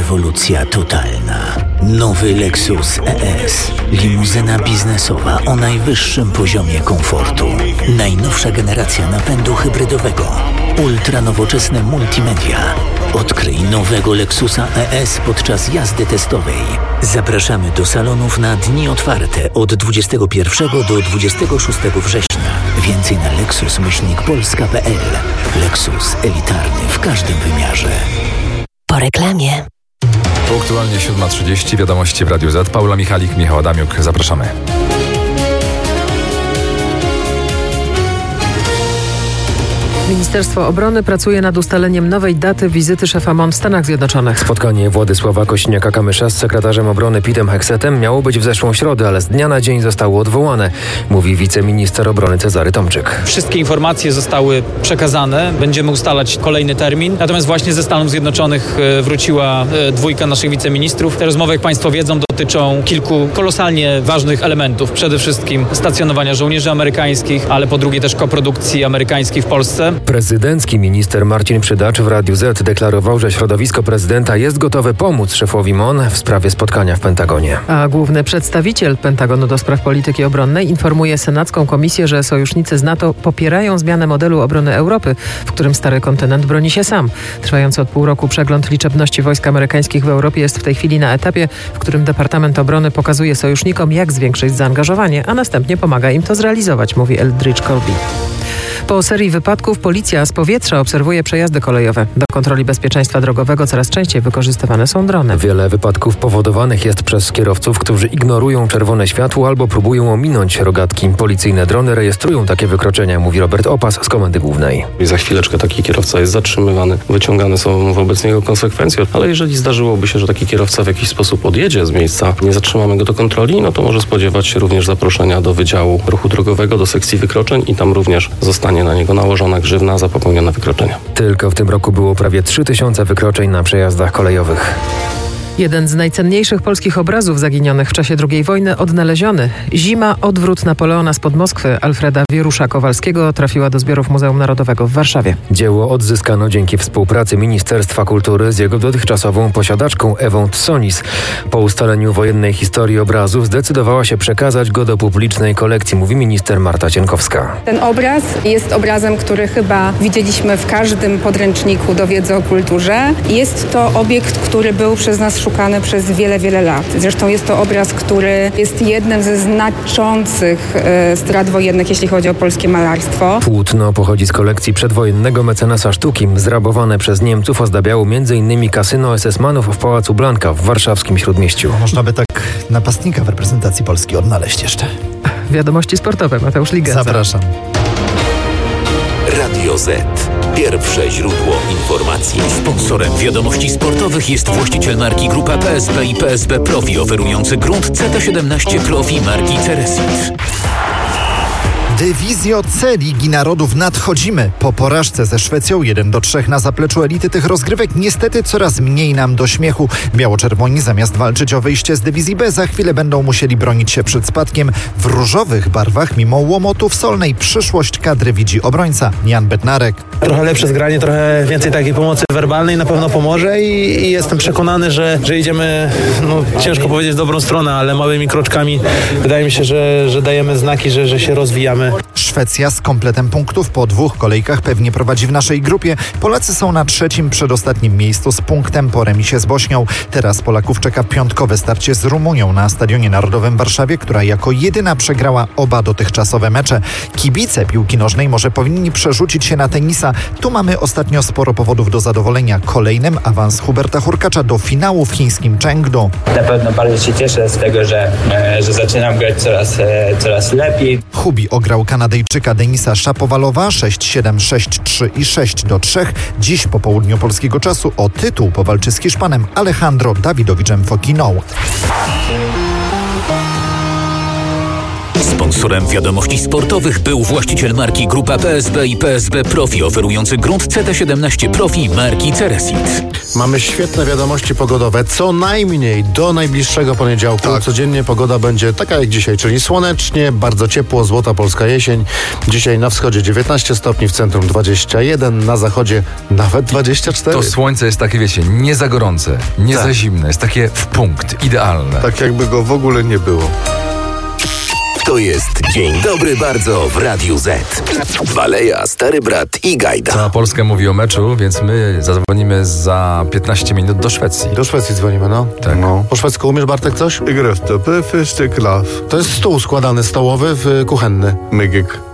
Rewolucja totalna. Nowy Lexus ES. Limuzyna biznesowa o najwyższym poziomie komfortu. Najnowsza generacja napędu hybrydowego. Ultranowoczesne multimedia. Odkryj nowego Lexusa ES podczas jazdy testowej. Zapraszamy do salonów na dni otwarte od 21 do 26 września. Więcej na lexus-polska.pl. Lexus elitarny w każdym wymiarze. Po reklamie. Punktualnie 7:30, wiadomości w Radiu Z. Paula Michalik, Michał Adamiuk, zapraszamy. Ministerstwo Obrony pracuje nad ustaleniem nowej daty wizyty szefa MON w Stanach Zjednoczonych. Spotkanie Władysława Kośniaka-Kamysza z sekretarzem obrony Petem Heksetem miało być w zeszłą środę, ale z dnia na dzień zostało odwołane, mówi wiceminister obrony Cezary Tomczyk. Wszystkie informacje zostały przekazane, będziemy ustalać kolejny termin. Natomiast właśnie ze Stanów Zjednoczonych wróciła dwójka naszych wiceministrów. Te rozmowy, jak Państwo wiedzą, dotyczą kilku kolosalnie ważnych elementów. Przede wszystkim stacjonowania żołnierzy amerykańskich, ale po drugie też koprodukcji amerykańskiej w Polsce. Prezydencki minister Marcin Przydacz w Radiu Z deklarował, że środowisko prezydenta jest gotowe pomóc szefowi MON w sprawie spotkania w Pentagonie. A główny przedstawiciel Pentagonu do spraw polityki obronnej informuje senacką komisję, że sojusznicy z NATO popierają zmianę modelu obrony Europy, w którym stary kontynent broni się sam. Trwający od pół roku przegląd liczebności wojsk amerykańskich w Europie jest w tej chwili na etapie, w którym Departament Obrony pokazuje sojusznikom, jak zwiększyć zaangażowanie, a następnie pomaga im to zrealizować, mówi Eldridge Colby. Po serii wypadków policja z powietrza obserwuje przejazdy kolejowe. Do kontroli bezpieczeństwa drogowego coraz częściej wykorzystywane są drony. Wiele wypadków powodowanych jest przez kierowców, którzy ignorują czerwone światło albo próbują ominąć rogatki. Policyjne drony rejestrują takie wykroczenia, mówi Robert Opas z Komendy Głównej. I za chwileczkę taki kierowca jest zatrzymywany, wyciągane są wobec niego konsekwencje, ale jeżeli zdarzyłoby się, że taki kierowca w jakiś sposób odjedzie z miejsca, nie zatrzymamy go do kontroli, no to może spodziewać się również zaproszenia do Wydziału Ruchu Drogowego, do sekcji wykroczeń i tam również zostanie na niego nałożona grzywna za popełnione wykroczenia. Tylko w tym roku było prawie 3000 wykroczeń na przejazdach kolejowych. Jeden z najcenniejszych polskich obrazów zaginionych w czasie II wojny odnaleziony. Zima, odwrót Napoleona spod Moskwy Alfreda Wierusza-Kowalskiego trafiła do zbiorów Muzeum Narodowego w Warszawie. Dzieło odzyskano dzięki współpracy Ministerstwa Kultury z jego dotychczasową posiadaczką Ewą Tsonis. Po ustaleniu wojennej historii obrazu zdecydowała się przekazać go do publicznej kolekcji, mówi minister Marta Cienkowska. Ten obraz jest obrazem, który chyba widzieliśmy w każdym podręczniku do wiedzy o kulturze. Jest to obiekt, który był przez nas szukany przez wiele, wiele lat. Zresztą jest to obraz, który jest jednym ze znaczących strat wojennych, jeśli chodzi o polskie malarstwo. Płótno pochodzi z kolekcji przedwojennego mecenasa sztuki. Zrabowane przez Niemców ozdabiało m.in. kasyno SS-manów w Pałacu Blanka w warszawskim Śródmieściu. Można by tak napastnika w reprezentacji Polski odnaleźć jeszcze. Wiadomości sportowe, Mateusz Liga. Zapraszam. Radio Z. Pierwsze źródło informacji. Sponsorem wiadomości sportowych jest właściciel marki Grupa PSP i PSP Profi, oferujący grunt CT17 Profi marki Ceresit. Dywizjo C Ligi Narodów nadchodzimy. Po porażce ze Szwecją 1-3 na zapleczu elity tych rozgrywek niestety coraz mniej nam do śmiechu. Biało-czerwoni zamiast walczyć o wyjście z dywizji B za chwilę będą musieli bronić się przed spadkiem. W różowych barwach mimo łomotów solnej przyszłość kadry widzi obrońca Jan Bednarek. Trochę lepsze zgranie, trochę więcej takiej pomocy werbalnej na pewno pomoże i jestem przekonany, że idziemy, ciężko powiedzieć w dobrą stronę, ale małymi kroczkami wydaje mi się, że dajemy znaki, że się rozwijamy. Szwecja z kompletem punktów po 2 kolejkach pewnie prowadzi w naszej grupie. Polacy są na 3. przedostatnim miejscu z punktem po remisie z Bośnią. Teraz Polaków czeka piątkowe starcie z Rumunią na Stadionie Narodowym w Warszawie, która jako jedyna przegrała oba dotychczasowe mecze. Kibice piłki nożnej może powinni przerzucić się na tenisa. Tu mamy ostatnio sporo powodów do zadowolenia. Kolejnym awans Huberta Hurkacza do finału w chińskim Chengdu. Na pewno bardzo się cieszę z tego, że zaczynam grać coraz lepiej. Hubi ograł Kanadyjczyka Denisa Szapowalowa 6-7, 6-3 i 6-3. Dziś po południu polskiego czasu o tytuł powalczy z Hiszpanem Alejandro Dawidowiczem Fokino. Sponsorem Wiadomości Sportowych był właściciel marki Grupa PSB i PSB Profi, oferujący grunt CT17 Profi marki Ceresit. Mamy świetne wiadomości pogodowe, co najmniej do najbliższego poniedziałku. Codziennie pogoda będzie taka jak dzisiaj, czyli słonecznie, bardzo ciepło, złota polska jesień. Dzisiaj na wschodzie 19 stopni, w centrum 21, na zachodzie nawet 24. To słońce jest takie, wiecie, nie za gorące, nie za zimne, jest takie w punkt, idealne. Tak jakby go w ogóle nie było. To jest Dzień Dobry Bardzo w Radiu Z. Baleja, Stary Brat i Gajda. Cała Polska mówi o meczu, więc my zadzwonimy za 15 minut do Szwecji. Do Szwecji dzwonimy, no. Tak. No. Po szwedzku umiesz, Bartek, coś? To jest stół składany stołowy w kuchenny. Myggig.